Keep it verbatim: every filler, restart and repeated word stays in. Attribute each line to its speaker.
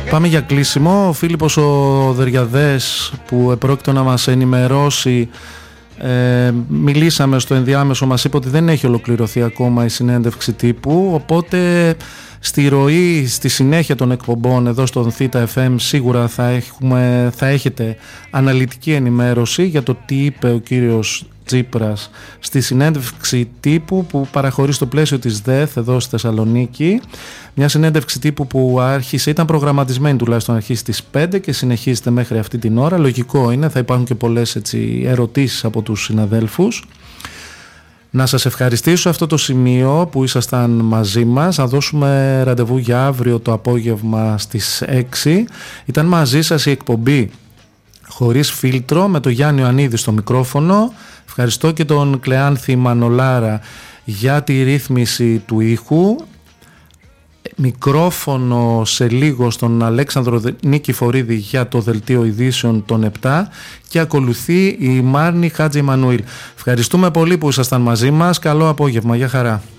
Speaker 1: Πάμε για κλείσιμο. Ο Φίλιππος ο Δεριαδές που επρόκειτο να μας ενημερώσει, ε, μιλήσαμε στο ενδιάμεσο, μας είπε ότι δεν έχει ολοκληρωθεί ακόμα η συνέντευξη τύπου, οπότε στη ροή, στη συνέχεια των εκπομπών εδώ στον Θήτα εφ εμ σίγουρα θα, έχουμε, θα έχετε αναλυτική ενημέρωση για το τι είπε ο κύριος Τσίπρας στη συνέντευξη τύπου που παραχωρεί στο πλαίσιο της ΔΕΘ εδώ στη Θεσσαλονίκη. Μια συνέντευξη τύπου που άρχισε, ήταν προγραμματισμένη τουλάχιστον να αρχίσει στις πέντε και συνεχίζεται μέχρι αυτή την ώρα. Λογικό είναι, θα υπάρχουν και πολλές έτσι, ερωτήσεις από τους συναδέλφους. Να σας ευχαριστήσω αυτό το σημείο που ήσασταν μαζί μας. Θα δώσουμε ραντεβού για αύριο το απόγευμα στις έξι. Ήταν μαζί σας η εκπομπή Χωρίς Φίλτρο με τον Γιάννη Ιωαννίδη στο μικρόφωνο. Ευχαριστώ και τον Κλεάνθη Μανολάρα για τη ρύθμιση του ήχου. Μικρόφωνο σε λίγο στον Αλέξανδρο Νικηφορίδη για το δελτίο ειδήσεων των επτά και ακολουθεί η Μάρνη Χάτζη Εμμανουήλ. Ευχαριστούμε πολύ που ήσασταν μαζί μας. Καλό απόγευμα. Γεια χαρά.